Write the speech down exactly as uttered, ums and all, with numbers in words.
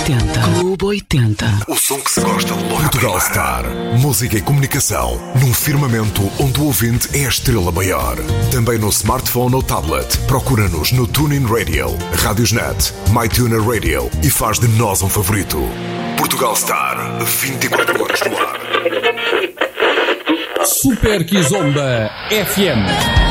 oitenta. Clube oitenta. O som que se gosta logo. Portugal Star. Música e comunicação num firmamento onde o ouvinte é a estrela maior. Também no smartphone ou tablet. Procura-nos no TuneIn Radio, Radiosnet, MyTuner Radio e faz de nós um favorito. Portugal Star. vinte e quatro horas no ar. Super Kizomba F M.